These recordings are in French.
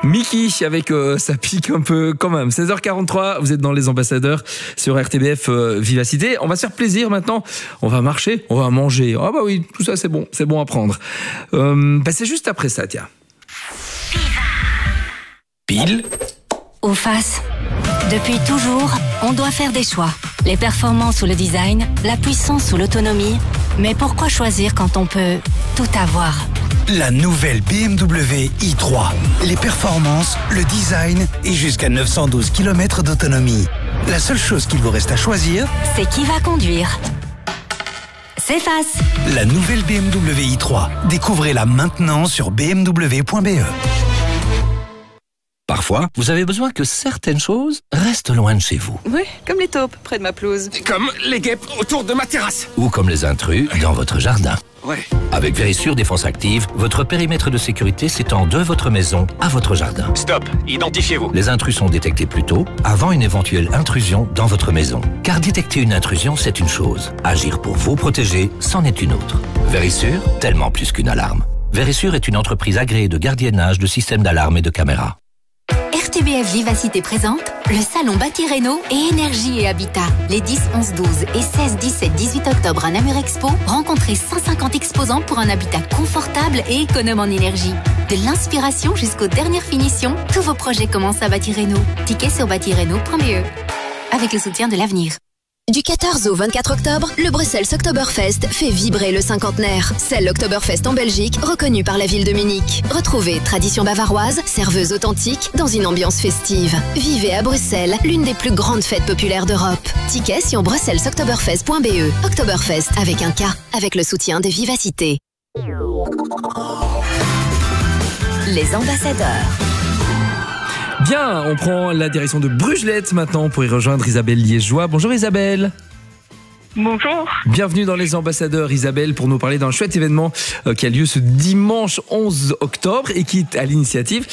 Mickey avec ça pique un peu quand même. 16h43, vous êtes dans Les Ambassadeurs sur RTBF Vivacité. On va se faire plaisir maintenant. On va marcher, on va manger. Ah bah oui, tout ça c'est bon à prendre. C'est juste après ça, tiens. Pile ou face. Depuis toujours, on doit faire des choix. Les performances ou le design, la puissance ou l'autonomie. Mais pourquoi choisir quand on peut tout avoir ? La nouvelle BMW i3. Les performances, le design et jusqu'à 912 km d'autonomie. La seule chose qu'il vous reste à choisir, c'est qui va conduire. C'est face. La nouvelle BMW i3. Découvrez-la maintenant sur bmw.be. Parfois, vous avez besoin que certaines choses restent loin de chez vous. Oui, comme les taupes près de ma pelouse. Comme les guêpes autour de ma terrasse. Ou comme les intrus dans votre jardin. Ouais. Avec Vérissure Défense Active, votre périmètre de sécurité s'étend de votre maison à votre jardin. Stop, identifiez-vous. Les intrus sont détectés plus tôt, avant une éventuelle intrusion dans votre maison. Car détecter une intrusion, c'est une chose. Agir pour vous protéger, c'en est une autre. Vérissure, tellement plus qu'une alarme. Vérissure est une entreprise agréée de gardiennage de systèmes d'alarme et de caméras. RTBF Vivacité présente le salon Bâti Réno et Énergie et Habitat. Les 10, 11, 12 et 16, 17, 18 octobre à Namur Expo, rencontrez 150 exposants pour un habitat confortable et économe en énergie. De l'inspiration jusqu'aux dernières finitions, tous vos projets commencent à Bâti Réno. Ticket sur bâtireno.be. Avec le soutien de l'avenir. Du 14 au 24 octobre, le Bruxelles Oktoberfest fait vibrer le cinquantenaire. C'est l'Oktoberfest en Belgique, reconnu par la ville de Munich. Retrouvez tradition bavaroise, serveuse authentique, dans une ambiance festive. Vivez à Bruxelles, l'une des plus grandes fêtes populaires d'Europe. Tickets sur bruxellesoktoberfest.be. Oktoberfest avec un K, avec le soutien de Vivacité. Les Ambassadeurs. Bien, on prend la direction de Brugelette maintenant pour y rejoindre Isabelle Liégeois. Bonjour Isabelle. Bonjour. Bienvenue dans Les Ambassadeurs Isabelle pour nous parler d'un chouette événement qui a lieu ce dimanche 11 octobre et qui est à l'initiative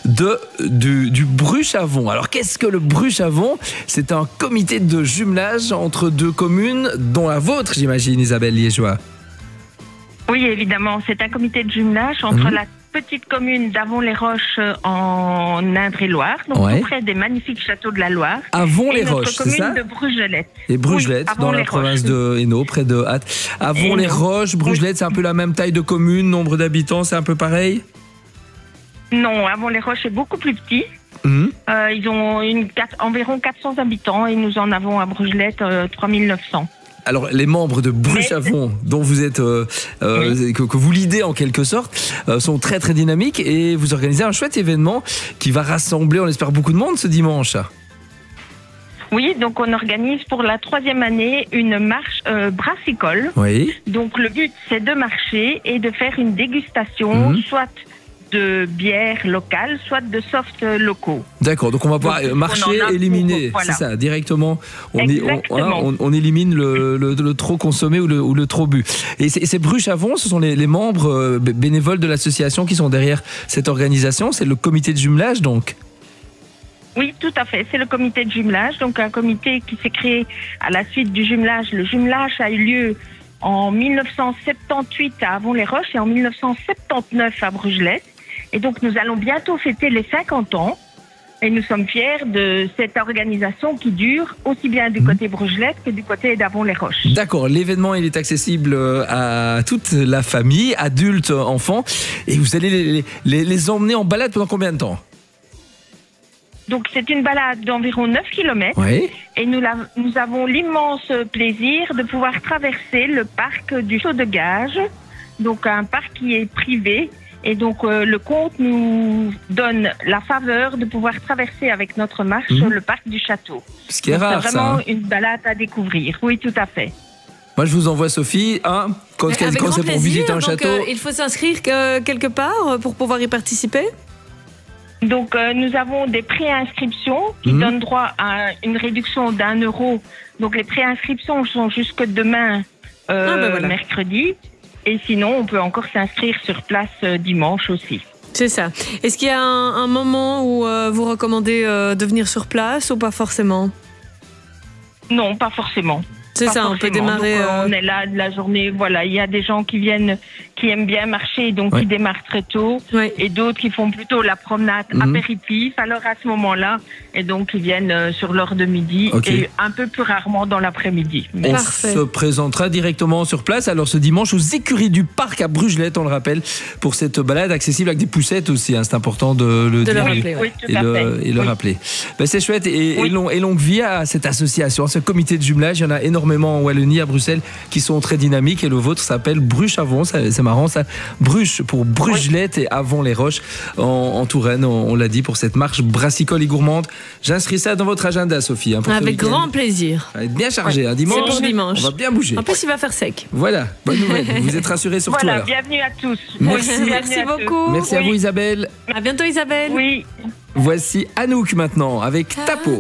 du Bruchavon. Alors qu'est-ce que le Bruchavon ? C'est un comité de jumelage entre deux communes dont la vôtre, j'imagine Isabelle Liégeois. Oui, évidemment, c'est un comité de jumelage entre la petite commune d'Avon-les-Roches en Indre-et-Loire, donc tout près des magnifiques châteaux de la Loire. Avon-les-Roches, c'est ça ? Et notre commune de Brugelette. Et Brugelette, dans la province de Hainaut, près de Hatt. Avon-les-Roches, Brugelette, c'est un peu la même taille de commune, nombre d'habitants, c'est un peu pareil ? Non, Avon-les-Roches est beaucoup plus petit. Ils ont environ 400 habitants et nous en avons à Brugelette 3900. Alors, les membres de Bruchavon, dont vous êtes, que vous lidez en quelque sorte, sont très très dynamiques et vous organisez un chouette événement qui va rassembler, on espère, beaucoup de monde ce dimanche. Oui, donc on organise pour la 3e année une marche brassicole. Oui. Donc le but, c'est de marcher et de faire une dégustation, soit de bières locales, soit de softs locaux. D'accord, donc on va pouvoir marcher, éliminer, voilà. C'est ça, directement. On élimine le trop consommé ou le trop bu. Et ces Bruchavon, ce sont les membres bénévoles de l'association qui sont derrière cette organisation, c'est le comité de jumelage donc ? Oui, tout à fait, c'est le comité de jumelage, donc un comité qui s'est créé à la suite du jumelage. Le jumelage a eu lieu en 1978 à Avon-les-Roches et en 1979 à Brugelette. Et donc, nous allons bientôt fêter les 50 ans. Et nous sommes fiers de cette organisation qui dure aussi bien du côté Brugelette que du côté d'Avon-les-Roches. D'accord, l'événement il est accessible à toute la famille, adultes, enfants. Et vous allez les emmener en balade pendant combien de temps ? Donc, c'est une balade d'environ 9 km. Oui. Et nous avons l'immense plaisir de pouvoir traverser le parc du Chaux de Gage. Donc, un parc qui est privé. Et donc, le comte nous donne la faveur de pouvoir traverser avec notre marche le parc du château. Ce qui est rare, c'est vraiment une balade à découvrir. Oui, tout à fait. Moi, je vous envoie Sophie. Quand c'est pour visiter un château. Il faut s'inscrire quelque part pour pouvoir y participer ? Donc, nous avons des préinscriptions qui donnent droit à une réduction d'1 euro. Donc, les préinscriptions sont jusque demain, mercredi. Et sinon, on peut encore s'inscrire sur place dimanche aussi. C'est ça. Est-ce qu'il y a un moment où vous recommandez de venir sur place ou pas forcément ? Non, pas forcément. C'est Pas ça, on peut forcément. démarrer. Donc, on est là de la journée. Voilà, il y a des gens qui aiment bien marcher, donc Ouais. qui démarrent très tôt, Ouais. et d'autres qui font plutôt la promenade apéritif. Alors à ce moment-là, et donc ils viennent sur l'heure de midi Ok. et un peu plus rarement dans l'après-midi. On Parfait. se présentera directement sur place, alors ce dimanche aux écuries du parc à Brugelette, on le rappelle, pour cette balade accessible avec des poussettes aussi, hein, c'est important de le De le dire rappeler, ouais. Oui, tout et à le fait. et le Oui. rappeler. Ben, c'est chouette et Oui. longue vie à cette association, à ce comité de jumelage. Il y en a énormément en Wallonie, à Bruxelles, qui sont très dynamiques et le vôtre s'appelle Bruche-Avon, c'est marrant ça. Bruche pour Brugelette et Avon-les-Roches en Touraine, on l'a dit, pour cette marche brassicole et gourmande. J'inscris ça dans votre agenda, Sophie. Hein, pour ce Avec week-end. grand plaisir. Ça va être bien chargé, hein, dimanche. C'est pour dimanche. On va bien bouger. En plus, il va faire sec. Voilà, bonne nouvelle. Vous êtes rassurés surtout Voilà, alors. bienvenue à tous. Merci. Oui, bienvenue Merci à tous. beaucoup. Merci à vous Isabelle. À bientôt, Isabelle. Oui. Voici Anouk maintenant avec Tapo.